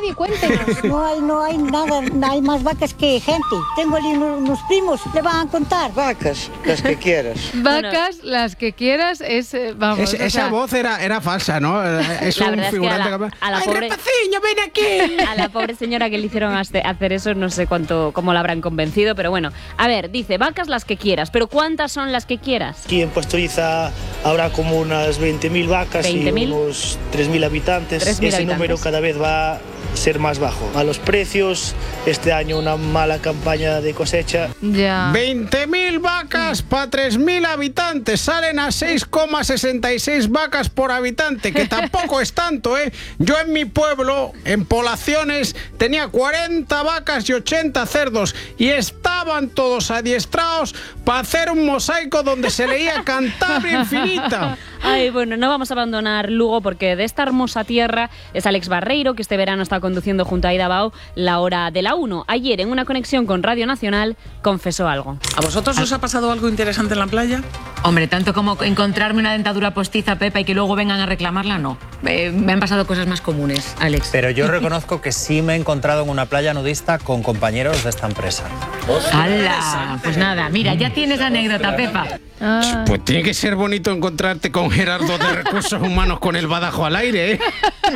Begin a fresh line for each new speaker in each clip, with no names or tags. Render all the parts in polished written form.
nadie, cuéntenos.
No hay nada, no hay más vacas que gente. Tengo allí unos primos, le van a contar.
Vacas, las que quieras.
Vacas, las que quieras, vamos.
Esa voz era falsa, ¿no? Es un figurante
que a la pobre,
rapaciño, ven aquí!
A la pobre señora que le hicieron hacer eso, no sé cómo la habrán convencido, pero bueno. A ver, dice, vacas las que quieras, pero ¿cuántas son las que quieras?
Aquí en Pastoriza habrá como unas 20.000 vacas y unos 3.000 habitantes. Ese número cada vez va a ser más bajo. A los precios, este año una mala campaña de cosecha.
Ya.
20.000 vacas para 3.000 habitantes. Salen a 6,66 vacas por habitante, que tampoco es tanto, ¿eh? Yo en mi pueblo, en Poblaciones, tenía 40 vacas y 80 cerdos y estaban todos adiestrados para hacer un mosaico donde se leía Cantabria Infinita.
Ay, bueno, no vamos a abandonar Lugo porque de esta hermosa tierra es Alex Barreiro, que este verano está conduciendo junto a Aida Bao la hora de la 1. Ayer, en una conexión con Radio Nacional, confesó algo.
¿A vosotros os ha pasado algo interesante en la playa?
Hombre, tanto como encontrarme una dentadura postiza, Pepa, y que luego vengan a reclamarla, no. Me han pasado cosas más comunes, Alex.
Pero yo reconozco que sí me he encontrado en una playa nudista con compañeros de esta empresa.
¡Hala! Pues nada, mira, ya tienes anécdota, Pepa.
Pues tiene que ser bonito encontrarte con Gerardo de Recursos Humanos con el badajo al aire, ¿eh?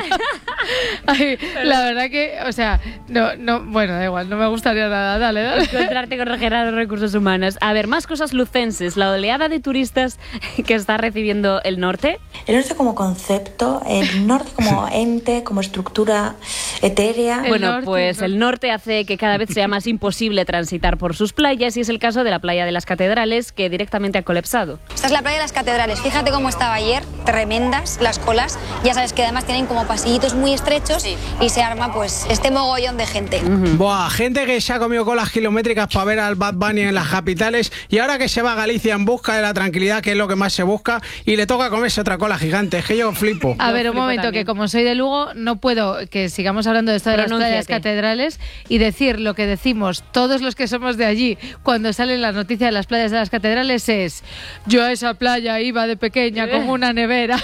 Ay, la verdad que, o sea, bueno, da igual, no me gustaría nada. Dale.
Encontrarte con Gerardo de Recursos Humanos. A ver, más cosas lucenses. La oleada de turistas que está recibiendo el norte.
El norte como concepto, el norte como ente, como estructura etérea.
Bueno, pues el norte hace que cada vez sea más imposible transitar por sus playas y es el caso de la playa de las Catedrales, que directamente ha colapsado.
Esta es la playa de las Catedrales. Fíjate cómo estaba ayer, tremendas las colas. Ya sabes que además tienen como pasillitos muy estrechos y se arma pues este mogollón de gente.
Buah, gente que se ha comido colas kilométricas para ver al Bad Bunny en las capitales y ahora que se va a Galicia en busca de la tranquilidad, que es lo que más se busca, y le toca comerse otra cola gigante. Es que yo flipo.
A ver, un momento, también. Que como soy de Lugo, no puedo que sigamos hablando de esto de las playas Catedrales y decir lo que decimos todos los que somos de allí cuando sale la noticia de las playas de las Catedrales es: yo a esa playa iba de pequeña como una nevera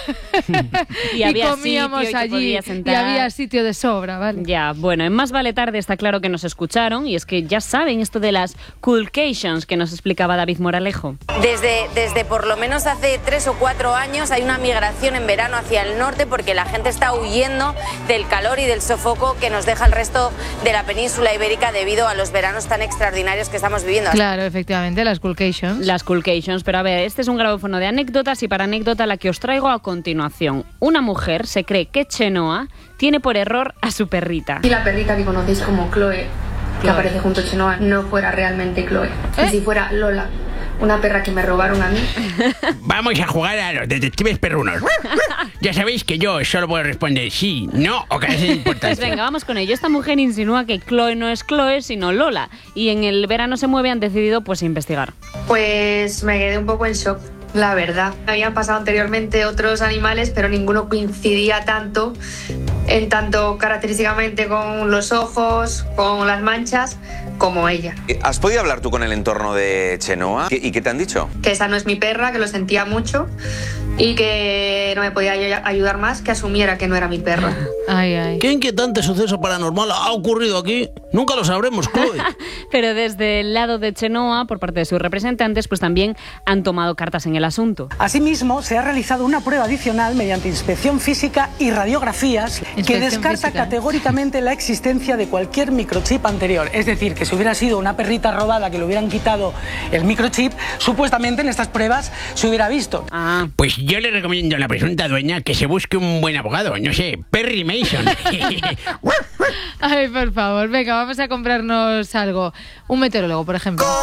y comíamos allí y había sitio de sobra, ¿vale?
Ya, bueno, en Más Vale Tarde está claro que nos escucharon y es que ya saben esto de las coolcations que nos explicaba David Moralejo.
Desde por lo menos hace 3 o 4 años hay una migración en verano hacia el norte porque la gente está huyendo del calor y del sofoco que nos deja el resto de la península ibérica debido a los veranos tan extraordinarios que estamos viviendo.
Claro, efectivamente, las coolcations.
Las coolcations, pero a ver, este es un grabófono de anécdotas y para anécdota la que os traigo a continuación. Una mujer se cree que Chenoa tiene por error a su perrita.
Si la perrita que conocéis como Chloe, que aparece junto a Chenoa, no fuera realmente Chloe, y si fuera Lola, una perra que me robaron a mí.
Vamos a jugar a los detectives perrunos. Ya sabéis que yo solo puedo responder sí, no o carecer de importancia.
Pues venga, vamos con ello. Esta mujer insinúa que Chloe no es Chloe, sino Lola. Y en el verano se mueve, han decidido pues investigar.
Pues me quedé un poco en shock, la verdad. Habían pasado anteriormente otros animales, pero ninguno coincidía tanto característicamente con los ojos, con las manchas, como ella.
¿Has podido hablar tú con el entorno de Chenoa? ¿Y qué te han dicho?
Que esa no es mi perra, que lo sentía mucho y que no me podía ayudar más, que asumiera que no era mi perra.
Ay.
¿Qué inquietante suceso paranormal ha ocurrido aquí? Nunca lo sabremos, Chloe.
Pero desde el lado de Chenoa, por parte de sus representantes, pues también han tomado cartas en el asunto.
Asimismo, se ha realizado una prueba adicional mediante inspección física y radiografías que descarta categóricamente la existencia de cualquier microchip anterior. Es decir, que si hubiera sido una perrita robada que le hubieran quitado el microchip, supuestamente en estas pruebas se hubiera visto.
Pues yo le recomiendo a la presunta dueña que se busque un buen abogado, no sé, Perry Mason.
Ay, por favor, venga, vamos a comprarnos algo. Un meteorólogo, por ejemplo.